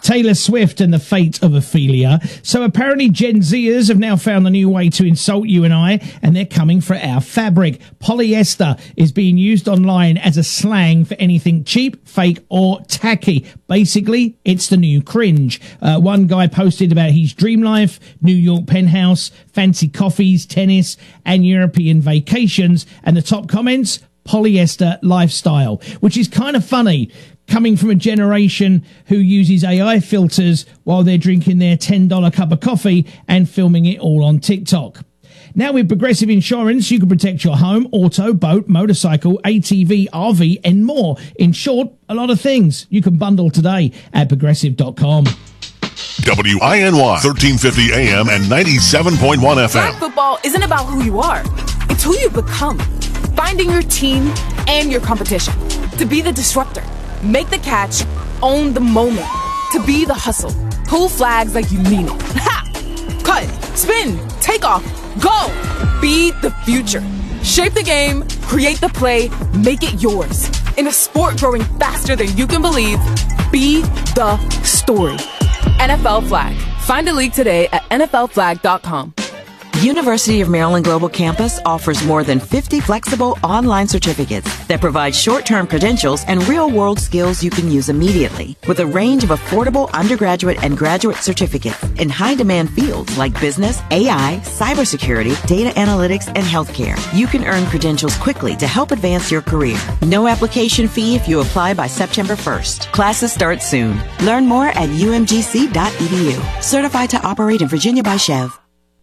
Taylor Swift and the fate of Ophelia. So apparently Gen Zers have now found a new way to insult you and I, and they're coming for our fabric. Polyester is being used online as a slang for anything cheap, fake, or tacky. Basically, it's the new cringe. One guy posted about his dream life, New York penthouse, fancy coffees, tennis, and European vacations. And the top comments, polyester lifestyle, which is kind of funny, coming from a generation who uses AI filters while they're drinking their $10 cup of coffee and filming it all on TikTok. Now with Progressive Insurance, you can protect your home, auto, boat, motorcycle, ATV, RV, and more. In short, a lot of things. You can bundle today at Progressive.com. WINY 1350 AM and 97.1 FM. Flag football isn't about who you are. It's who you become. Finding your team and your competition. To be the disruptor. Make the catch. Own the moment. To be the hustle. Pull flags like you mean it. Ha! Cut. Spin. Take off. Go. Be the future. Shape the game. Create the play. Make it yours. In a sport growing faster than you can believe, be the story. NFL Flag. Find a league today at NFLflag.com. University of Maryland Global Campus offers more than 50 flexible online certificates that provide short-term credentials and real-world skills you can use immediately, with a range of affordable undergraduate and graduate certificates in high-demand fields like business, AI, cybersecurity, data analytics, and healthcare. You can earn credentials quickly to help advance your career. No application fee if you apply by September 1st. Classes start soon. Learn more at umgc.edu. Certified to operate in Virginia by Chev.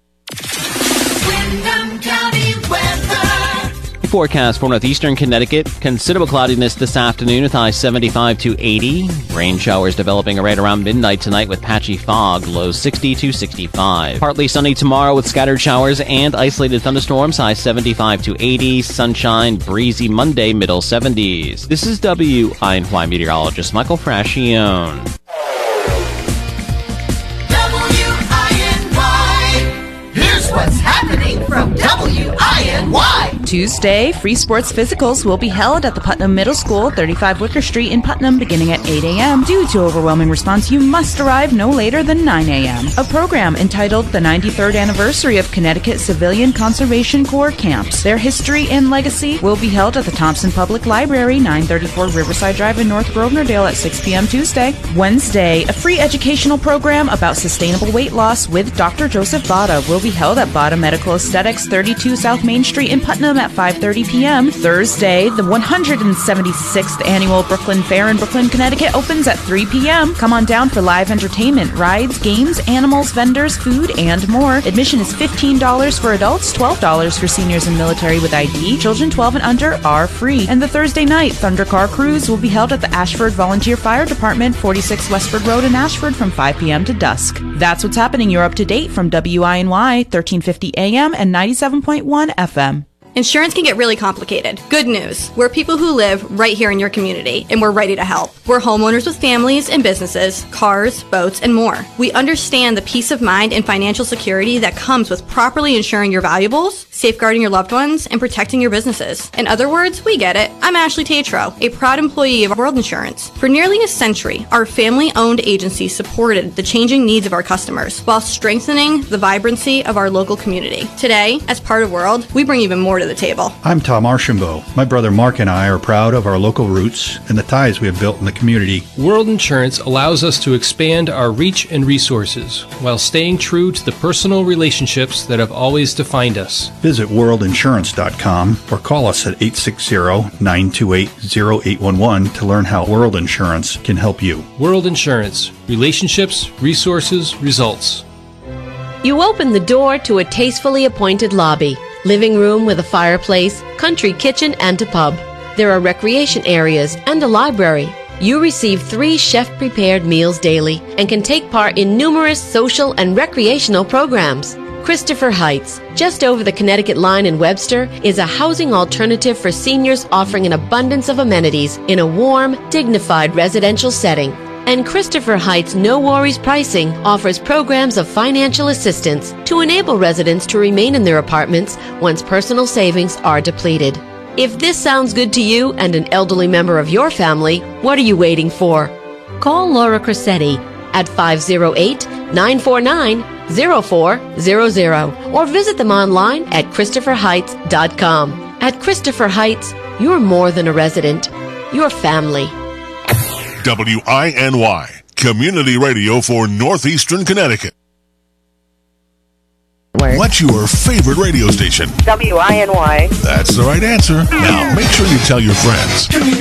Forecast for northeastern Connecticut. Considerable cloudiness this afternoon with highs 75 to 80. Rain showers developing right around midnight tonight with patchy fog. Lows 60 to 65. Partly sunny tomorrow with scattered showers and isolated thunderstorms. Highs 75 to 80. Sunshine, breezy Monday, middle 70s. This is WINY meteorologist Michael Frascione. Here's what's happening from WINY. Tuesday, free sports physicals will be held at the Putnam Middle School, 35 Wicker Street in Putnam, beginning at 8 a.m. Due to overwhelming response, you must arrive no later than 9 a.m. A program entitled The 93rd Anniversary of Connecticut Civilian Conservation Corps Camps. Their history and legacy will be held at the Thompson Public Library, 934 Riverside Drive in North Grosvenordale at 6 p.m. Tuesday. Wednesday, a free educational program about sustainable weight loss with Dr. Joseph Botta will be held at Botta Medical Aesthetics, 32 South Main Street in Putnam at 5:30 p.m. Thursday, the 176th Annual Brooklyn Fair in Brooklyn, Connecticut opens at 3 p.m. Come on down for live entertainment, rides, games, animals, vendors, food, and more. Admission is $15 for adults, $12 for seniors and military with ID. Children 12 and under are free. And the Thursday night Thunder Car Cruise will be held at the Ashford Volunteer Fire Department, 46 Westford Road in Ashford from 5 p.m. to dusk. That's what's happening. You're up to date from WINY, 1350 AM and 97.1 FM. Insurance can get really complicated. Good news. We're people who live right here in your community, and we're ready to help. We're homeowners with families and businesses, cars, boats, and more. We understand the peace of mind and financial security that comes with properly insuring your valuables, safeguarding your loved ones, and protecting your businesses. In other words, we get it. I'm Ashley Tatro, a proud employee of World Insurance. For nearly a century, our family-owned agency supported the changing needs of our customers while strengthening the vibrancy of our local community. Today, as part of World, we bring even more to the table. I'm Tom Archambault. My brother Mark and I are proud of our local roots and the ties we have built in the community. World Insurance allows us to expand our reach and resources while staying true to the personal relationships that have always defined us. Visit worldinsurance.com or call us at 860-928-0811 to learn how World Insurance can help you. World Insurance. Relationships, resources, results. You open the door to a tastefully appointed lobby, living room with a fireplace, country kitchen, and a pub. There are recreation areas and a library. You receive 3 chef-prepared meals daily and can take part in numerous social and recreational programs. Christopher Heights, just over the Connecticut line in Webster, is a housing alternative for seniors offering an abundance of amenities in a warm, dignified residential setting. And Christopher Heights No Worries Pricing offers programs of financial assistance to enable residents to remain in their apartments once personal savings are depleted. If this sounds good to you and an elderly member of your family, what are you waiting for? Call Laura Cressetti, at 508-949-0400 or visit them online at ChristopherHeights.com. At Christopher Heights, you're more than a resident. You're family. WINY, community radio for Northeastern Connecticut. What's your favorite radio station? WINY. That's the right answer. Now, make sure you tell your friends.